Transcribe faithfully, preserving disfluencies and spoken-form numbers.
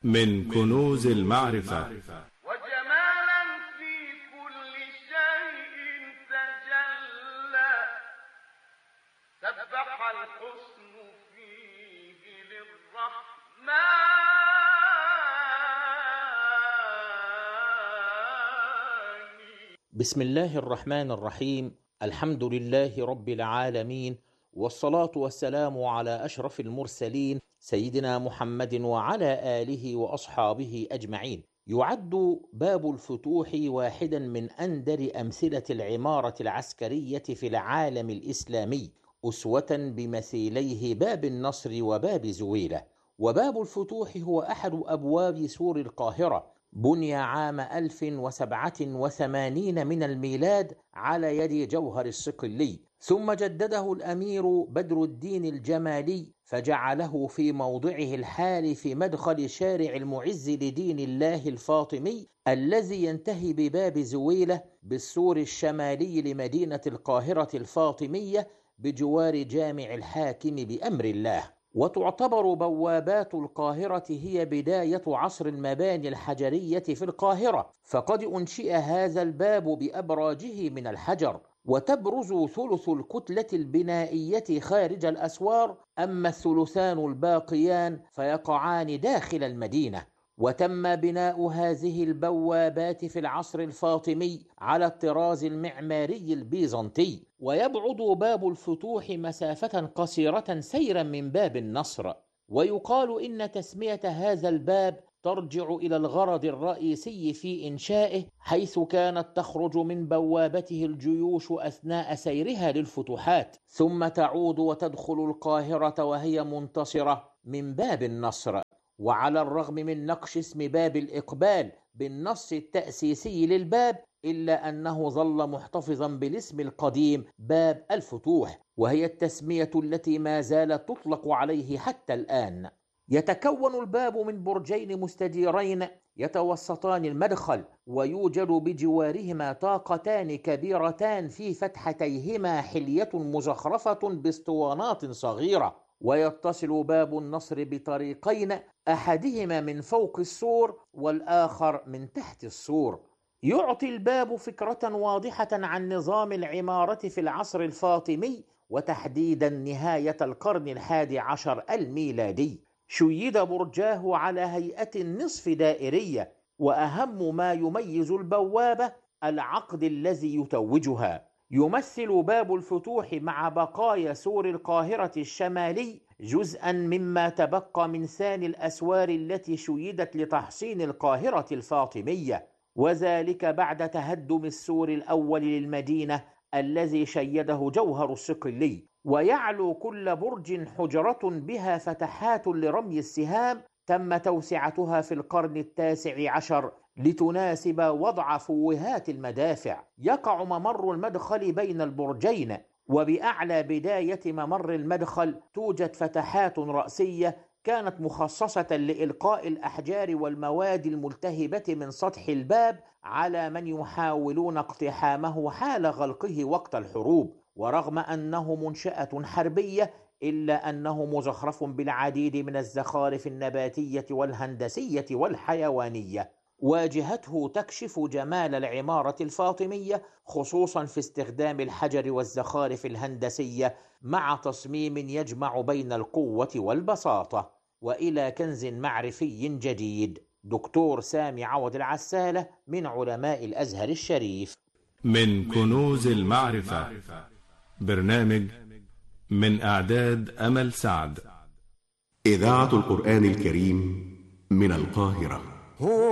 من كنوز المعرفة. وجمالا في كل شيء تجلى، سبح الحسن فيه للرحمن. بسم الله الرحمن الرحيم. الحمد لله رب العالمين، والصلاة والسلام على أشرف المرسلين سيدنا محمد وعلى آله وأصحابه أجمعين. يعد باب الفتوح واحدا من أندر أمثلة العمارة العسكرية في العالم الإسلامي، أسوة بمثيليه باب النصر وباب زويلة. وباب الفتوح هو أحد أبواب سور القاهرة، بني عام ألف وسبعة وثمانين من الميلاد على يد جوهر الصقلي، ثم جدده الأمير بدر الدين الجمالي فجعله في موضعه الحالي في مدخل شارع المعز لدين الله الفاطمي، الذي ينتهي بباب زويلة بالسور الشمالي لمدينة القاهرة الفاطمية بجوار جامع الحاكم بأمر الله. وتعتبر بوابات القاهرة هي بداية عصر المباني الحجرية في القاهرة، فقد أنشئ هذا الباب بأبراجه من الحجر، وتبرز ثلث الكتلة البنائية خارج الأسوار، أما الثلثان الباقيان فيقعان داخل المدينة. وتم بناء هذه البوابات في العصر الفاطمي على الطراز المعماري البيزنطي، ويبعد باب الفتوح مسافة قصيرة سيرا من باب النصر. ويقال إن تسمية هذا الباب ترجع إلى الغرض الرئيسي في إنشائه، حيث كانت تخرج من بوابته الجيوش أثناء سيرها للفتوحات، ثم تعود وتدخل القاهرة وهي منتصرة من باب النصر. وعلى الرغم من نقش اسم باب الإقبال بالنص التأسيسي للباب، إلا أنه ظل محتفظا بالاسم القديم باب الفتوح، وهي التسمية التي ما زالت تطلق عليه حتى الآن. يتكون الباب من برجين مستديرين يتوسطان المدخل، ويوجد بجوارهما طاقتان كبيرتان في فتحتيهما حلية مزخرفة باسطوانات صغيرة. ويتصل باب النصر بطريقين، أحدهما من فوق السور والآخر من تحت السور. يعطي الباب فكرة واضحة عن نظام العمارة في العصر الفاطمي، وتحديدا نهاية القرن الحادي عشر الميلادي. شيد برجاه على هيئة نصف دائرية، وأهم ما يميز البوابة العقد الذي يتوجها. يمثل باب الفتوح مع بقايا سور القاهرة الشمالي جزءا مما تبقى من ثاني الأسوار التي شيدت لتحصين القاهرة الفاطمية، وذلك بعد تهدم السور الأول للمدينة الذي شيده جوهر الصقلي. ويعلو كل برج حجرة بها فتحات لرمي السهام، تم توسعتها في القرن التاسع عشر لتناسب وضع فوهات المدافع. يقع ممر المدخل بين البرجين، وبأعلى بداية ممر المدخل توجد فتحات رأسية كانت مخصصة لإلقاء الأحجار والمواد الملتهبة من سطح الباب على من يحاولون اقتحامه حال غلقه وقت الحروب. ورغم أنه منشأة حربية، إلا أنه مزخرف بالعديد من الزخارف النباتية والهندسية والحيوانية. واجهته تكشف جمال العمارة الفاطمية، خصوصا في استخدام الحجر والزخارف الهندسية مع تصميم يجمع بين القوة والبساطة. وإلى كنز معرفي جديد، دكتور سامي عوض العسالة من علماء الأزهر الشريف. من كنوز المعرفة، برنامج من إعداد أمل سعد. إذاعة القرآن الكريم من القاهرة.